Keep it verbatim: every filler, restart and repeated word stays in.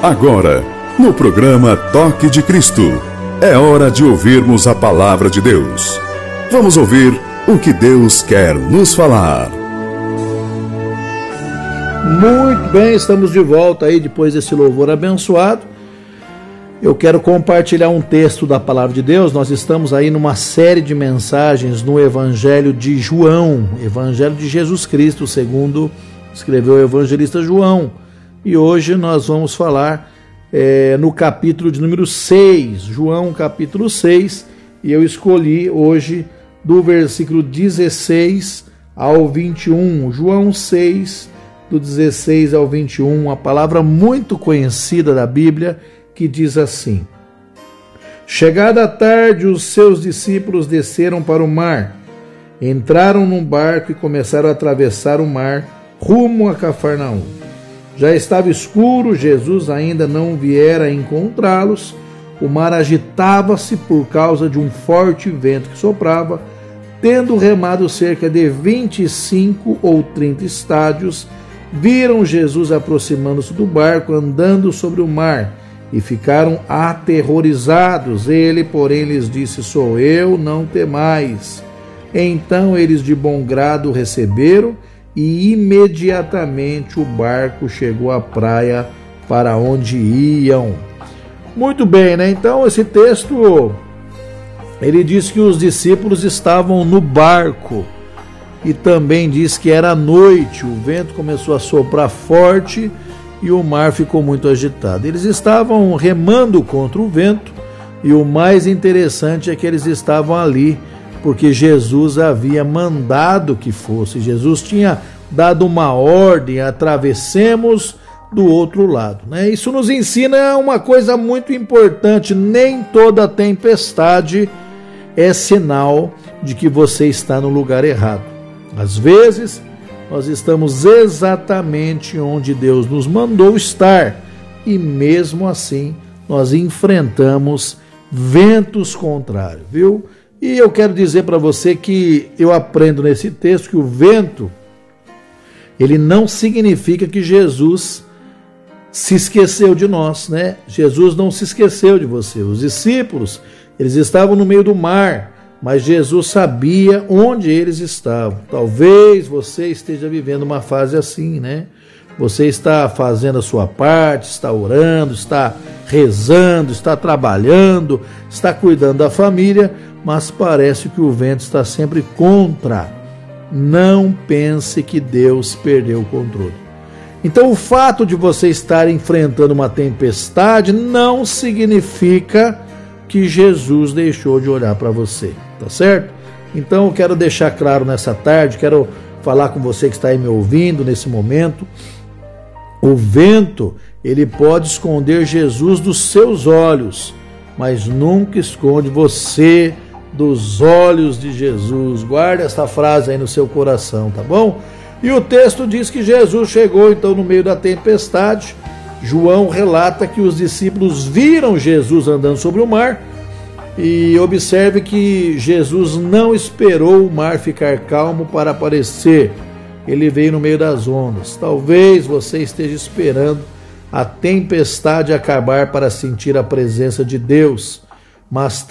Agora, no programa Toque de Cristo, é hora de ouvirmos a palavra de Deus. Vamos ouvir o que Deus quer nos falar. Muito bem, estamos de volta aí depois desse louvor abençoado. Eu quero compartilhar um texto da palavra de Deus. Nós estamos aí numa série de mensagens no Evangelho de João, Evangelho de Jesus Cristo, segundo escreveu o evangelista João. E hoje nós vamos falar é, no capítulo de número seis, João capítulo seis, e eu escolhi hoje do versículo dezesseis ao vinte e um, João seis, do dezesseis ao vinte e um, uma palavra muito conhecida da Bíblia, que diz assim: Chegada a tarde, os seus discípulos desceram para o mar, entraram num barco e começaram a atravessar o mar rumo a Cafarnaum. Já estava escuro, Jesus ainda não viera encontrá-los, o mar agitava-se por causa de um forte vento que soprava. Tendo remado cerca de vinte e cinco ou trinta estádios, viram Jesus aproximando-se do barco, andando sobre o mar, e ficaram aterrorizados. Ele, porém, lhes disse: Sou eu, não temais. Então eles de bom grado o receberam, e imediatamente o barco chegou à praia para onde iam. Muito bem, né? Então esse texto, ele diz que os discípulos estavam no barco, e também diz que era noite, o vento começou a soprar forte e o mar ficou muito agitado. Eles estavam remando contra o vento, e o mais interessante é que eles estavam ali porque Jesus havia mandado que fosse. Jesus tinha dado uma ordem: atravessemos do outro lado, né? Isso nos ensina uma coisa muito importante: nem toda tempestade é sinal de que você está no lugar errado. Às vezes, nós estamos exatamente onde Deus nos mandou estar, e mesmo assim nós enfrentamos ventos contrários, viu? E eu quero dizer para você que eu aprendo nesse texto que o vento, ele não significa que Jesus se esqueceu de nós, né? Jesus não se esqueceu de você. Os discípulos, eles estavam no meio do mar, mas Jesus sabia onde eles estavam. Talvez você esteja vivendo uma fase assim, né? Você está fazendo a sua parte, está orando, está rezando, está trabalhando, está cuidando da família, mas parece que o vento está sempre contra. Não pense que Deus perdeu o controle. Então, o fato de você estar enfrentando uma tempestade não significa que Jesus deixou de olhar para você, tá certo? Então, eu quero deixar claro nessa tarde, quero falar com você que está aí me ouvindo nesse momento. O vento, ele pode esconder Jesus dos seus olhos, mas nunca esconde você dos olhos de Jesus. Guarde essa frase aí no seu coração, tá bom? E o texto diz que Jesus chegou então no meio da tempestade. João relata que os discípulos viram Jesus andando sobre o mar, e observe que Jesus não esperou o mar ficar calmo para aparecer. Ele veio no meio das ondas. Talvez você esteja esperando a tempestade acabar para sentir a presença de Deus, mas